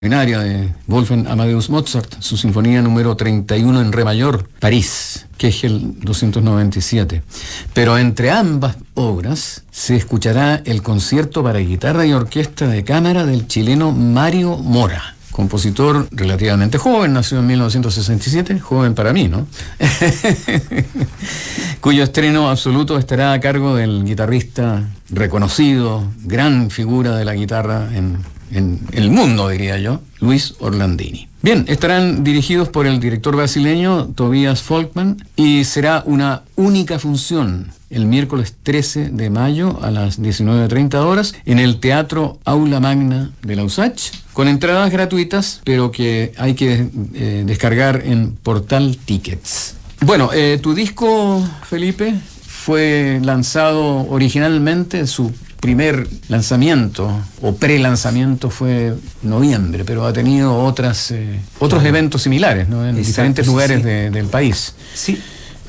de Wolfgang Amadeus Mozart, su sinfonía número 31 en re mayor, París, Kegel 297. Pero entre ambas obras se escuchará el concierto para guitarra y orquesta de cámara del chileno Mario Mora, compositor relativamente joven, nació en 1967, joven para mí, ¿no? Cuyo estreno absoluto estará a cargo del guitarrista reconocido, gran figura de la guitarra en el mundo, diría yo, Luis Orlandini. Bien, estarán dirigidos por el director brasileño Tobias Folkman y será una única función el miércoles 13 de mayo a las 19:30 horas en el Teatro Aula Magna de la USACH, con entradas gratuitas, pero que hay que descargar en Portal Tickets. Bueno, tu disco, Felipe, fue lanzado originalmente, su primer lanzamiento o pre-lanzamiento fue noviembre, pero ha tenido otros eventos similares, ¿no? En diferentes lugares del país. Sí.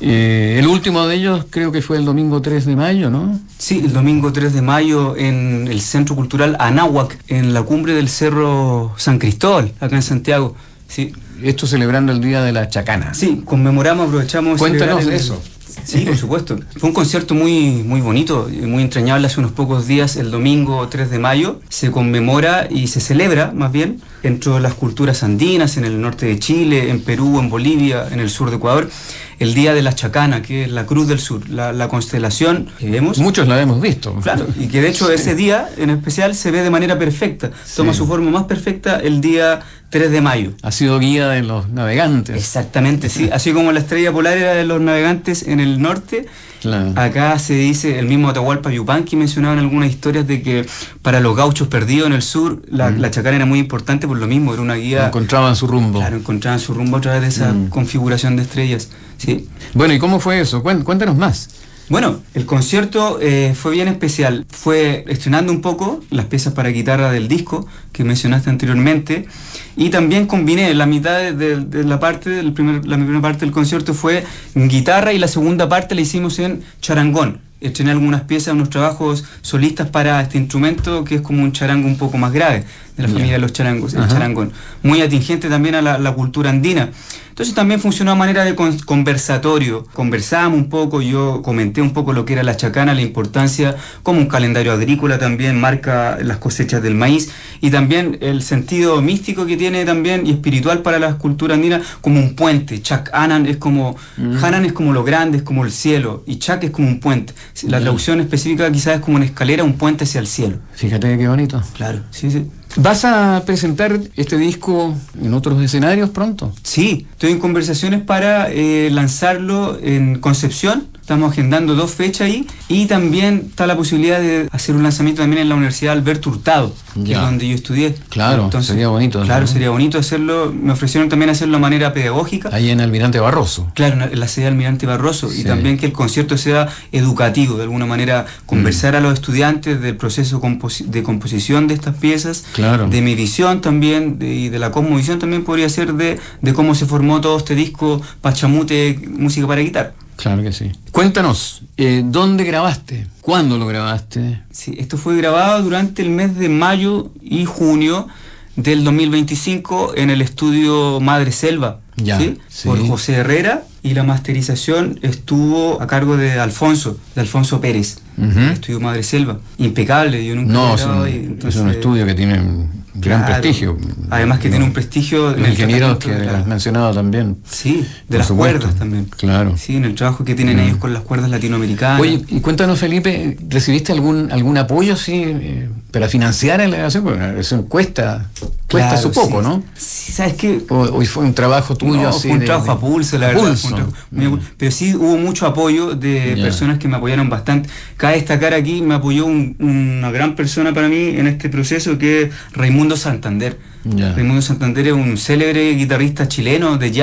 El último de ellos creo que fue el domingo 3 de mayo, ¿no? Sí, el domingo 3 de mayo en el Centro Cultural Anáhuac, en la cumbre del Cerro San Cristóbal, acá en Santiago. Sí. Esto celebrando el Día de la Chacana. Sí, aprovechamos... Cuéntanos de eso. Sí, por supuesto. Fue un concierto muy, muy bonito, muy entrañable. Hace unos pocos días, el domingo 3 de mayo, se conmemora y se celebra, más bien, entre las culturas andinas, en el norte de Chile, en Perú, en Bolivia, en el sur de Ecuador, el Día de la Chacana, que es la Cruz del Sur, la constelación que vemos. Muchos la hemos visto. Claro, y que de hecho ese día en especial se ve de manera perfecta. Toma su forma más perfecta el día 3 de mayo. Ha sido guía de los navegantes. Exactamente, sí. Así como la estrella polar era de los navegantes en el norte, claro. Acá se dice, el mismo Atahualpa Yupanqui mencionaba en algunas historias de que para los gauchos perdidos en el sur, la Chacana era muy importante por lo mismo, era una guía... Encontraban su rumbo. Claro, encontraban su rumbo a través de esa configuración de estrellas. Sí. Bueno, ¿y cómo fue eso? Cuéntanos más. Bueno, el concierto fue bien especial. Fue estrenando un poco las piezas para guitarra del disco que mencionaste anteriormente, y también combiné la mitad de la parte, la primera parte del concierto fue en guitarra y la segunda parte la hicimos en charangón. Estrené algunas piezas, unos trabajos solistas para este instrumento que es como un charango un poco más grave, de la familia de los charangos, el charangón. Muy atingente también a la cultura andina. Entonces también funcionó a manera de conversatorio. Conversamos un poco, yo comenté un poco lo que era la chacana, la importancia, como un calendario agrícola también marca las cosechas del maíz, y también el sentido místico que tiene también y espiritual para la cultura andina, como un puente. Chac-Anan es como, Hanan es como lo grande, es como el cielo, y Chac es como un puente. La traducción específica quizás es como una escalera, un puente hacia el cielo. Fíjate qué bonito. Claro, sí, sí. ¿Vas a presentar este disco en otros escenarios pronto? Sí, estoy en conversaciones para lanzarlo en Concepción. Estamos agendando 2 fechas ahí, y también está la posibilidad de hacer un lanzamiento también en la Universidad Alberto Hurtado, que es donde yo estudié. Claro, entonces, sería bonito. Claro, ¿no? sería bonito hacerlo. Me ofrecieron también hacerlo de manera pedagógica. Ahí en Almirante Barroso. Claro, en la sede de Almirante Barroso, sí. Y también que el concierto sea educativo, de alguna manera conversar a los estudiantes del proceso de composición de estas piezas, claro. De mi visión también, y de la cosmovisión también podría ser de cómo se formó todo este disco Pachamute, música para guitarra. Claro que sí. Cuéntanos, ¿dónde grabaste? ¿Cuándo lo grabaste? Sí, esto fue grabado durante el mes de mayo y junio del 2025 en el estudio Madre Selva, ¿sí? Por José Herrera, y la masterización estuvo a cargo de Alfonso Pérez, el estudio Madre Selva. Impecable, yo nunca he grabado ahí. Entonces, es un estudio que tiene gran prestigio. Además que tiene un prestigio... Los ingenieros que has mencionado también. Sí, de las cuerdas también. Claro. Sí, en el trabajo que tienen ellos con las cuerdas latinoamericanas. Oye, y cuéntanos, Felipe, ¿recibiste algún apoyo para financiar la grabación? Porque eso cuesta su poco, ¿no? Sí, ¿sabes qué? Hoy fue un trabajo tuyo. No, fue un trabajo a pulso, la verdad. Pero sí hubo mucho apoyo de personas que me apoyaron bastante. Cabe destacar aquí, me apoyó una gran persona para mí en este proceso, que es Raimundo Santander. Raimundo Santander es un célebre guitarrista chileno de jazz,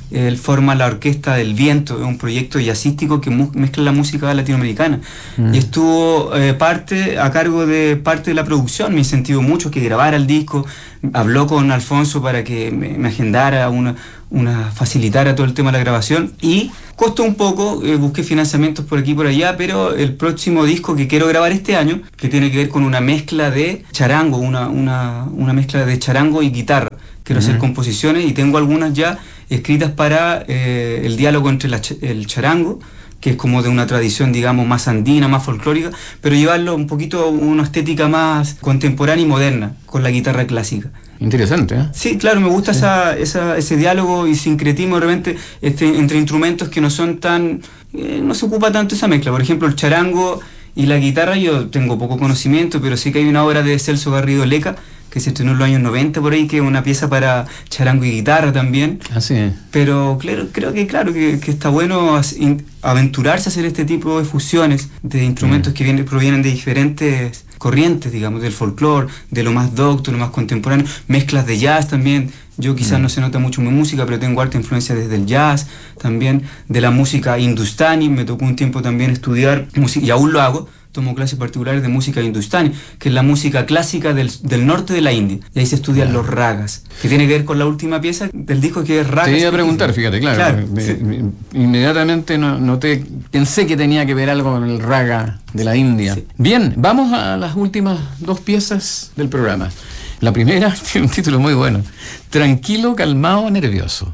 Él forma la Orquesta del Viento, es un proyecto jazzístico que mezcla la música latinoamericana. Y estuvo a cargo de parte de la producción. Me incentivó mucho que grabara el disco. Habló con Alfonso para que me agendara facilitara todo el tema de la grabación. Y costó un poco, busqué financiamientos por aquí y por allá, pero el próximo disco que quiero grabar este año, que tiene que ver con una mezcla de charango, una mezcla de charango y guitarra. Quiero hacer composiciones y tengo algunas ya escritas para el diálogo entre el charango, que es como de una tradición, digamos, más andina, más folclórica, pero llevarlo un poquito a una estética más contemporánea y moderna, con la guitarra clásica. Interesante, ¿eh? Sí, claro, me gusta ese diálogo y sincretismo de repente entre instrumentos que no son tan... no se ocupa tanto esa mezcla. Por ejemplo, el charango y la guitarra, yo tengo poco conocimiento, pero sí que hay una obra de Celso Garrido Leca, que se estrenó en los años 90 por ahí, que es una pieza para charango y guitarra también. Así es. Pero creo que está bueno aventurarse a hacer este tipo de fusiones de instrumentos que provienen de diferentes corrientes, digamos, del folclore, de lo más docto, lo más contemporáneo, mezclas de jazz también. Yo quizás no se nota mucho en mi música, pero tengo harta influencia desde el jazz, también de la música hindustani. Me tocó un tiempo también estudiar música, y aún lo hago. Tomo clases particulares de música hindustani, que es la música clásica del norte de la India. Y ahí se estudian los ragas, que tiene que ver con la última pieza del disco, que es ragas. Te iba a preguntar, fíjate, claro. Inmediatamente pensé que tenía que ver algo con el raga de la India. Sí. Bien, vamos a las últimas dos piezas del programa. La primera tiene un título muy bueno: Tranquilo, calmado, nervioso.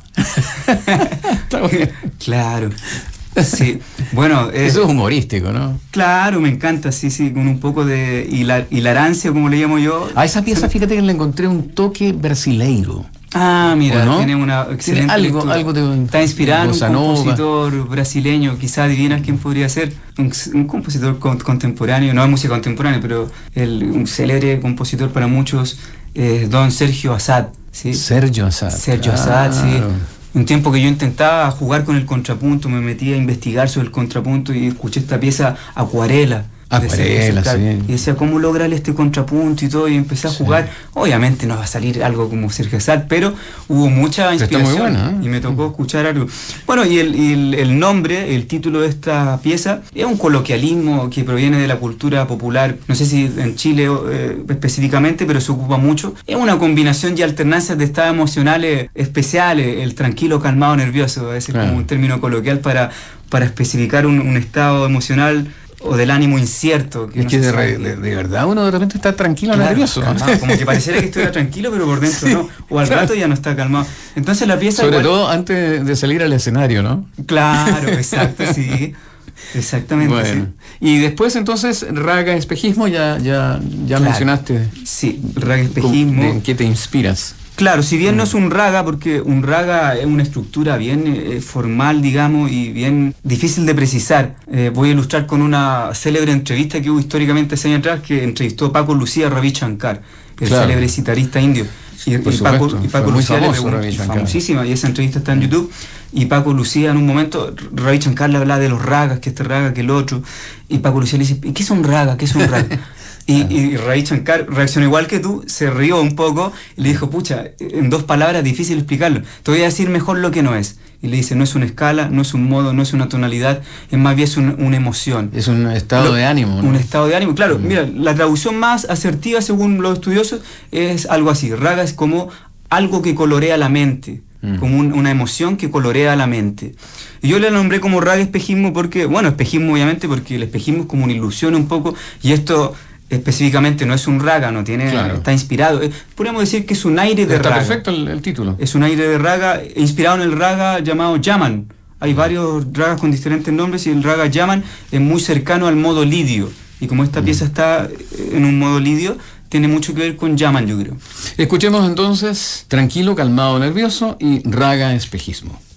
Está bueno. Claro. Sí, bueno... eso es humorístico, ¿no? Claro, me encanta, sí, con un poco de hilarancia, como le llamo yo. A esa pieza, fíjate que le encontré un toque brasileiro. Ah, mira, ¿no? Tiene una excelente algo de... Está inspirado en un compositor brasileño, quizás adivinas quién podría ser. Un compositor contemporáneo, no es música contemporánea, pero un célebre compositor para muchos, don Sergio Assad, ¿sí? Sergio Assad, sí. Un tiempo que yo intentaba jugar con el contrapunto, me metí a investigar sobre el contrapunto y escuché esta pieza Acuarela. Sí. Y decía, ¿cómo lograr este contrapunto y todo? Y empecé a jugar. Obviamente no va a salir algo como Sergio Assad, pero hubo mucha inspiración. Está muy buena, ¿eh? Y me tocó escuchar algo. Bueno, y el nombre, el título de esta pieza, es un coloquialismo que proviene de la cultura popular, no sé si en Chile específicamente, pero se ocupa mucho. Es una combinación y alternancias de estados emocionales especiales, el tranquilo, calmado, nervioso. Es como un término coloquial para especificar un estado emocional o del ánimo incierto. Que es que de verdad uno de repente está tranquilo, nervioso. Calmado, como que pareciera que estuviera tranquilo, pero por dentro no. O al rato ya no está calmado. Entonces la pieza... Sobre todo antes de salir al escenario, ¿no? Claro, exacto, sí. Exactamente, bueno. Sí. Y después entonces raga, espejismo, ya mencionaste. Sí, raga, espejismo. ¿En qué te inspiras? Claro, si bien no es un raga, porque un raga es una estructura bien formal, digamos, y bien difícil de precisar. Voy a ilustrar con una célebre entrevista que hubo históricamente hace años atrás, que entrevistó Paco Lucía a Ravi Shankar, el célebre citarista indio. Y Paco Lucía le preguntó, famosísima, y esa entrevista está en YouTube. Y Paco Lucía en un momento, Ravi Shankar le hablaba de los ragas, que este raga, que el otro. Y Paco Lucía le dice, ¿qué es un raga? ¿Qué es un raga? Y Ravi Shankar reaccionó igual que tú, se rió un poco y le dijo, pucha, en dos palabras difícil explicarlo, te voy a decir mejor lo que no es. Y le dice, no es una escala, no es un modo, no es una tonalidad, es más bien una emoción. Es un estado de ánimo, ¿no? Un estado de ánimo, claro. Mira, la traducción más asertiva según los estudiosos es algo así. Raga es como algo que colorea la mente, como una emoción que colorea la mente. Y yo le nombré como raga espejismo porque, bueno, espejismo obviamente porque el espejismo es como una ilusión un poco, y esto... específicamente no es un raga, no tiene, está inspirado. Podríamos decir que es un aire de raga. Está perfecto el título. Es un aire de raga, inspirado en el raga llamado Yaman. Hay varios ragas con diferentes nombres y el raga Yaman es muy cercano al modo lidio. Y como esta pieza está en un modo lidio, tiene mucho que ver con Yaman, yo creo. Escuchemos entonces Tranquilo, calmado, nervioso y raga espejismo.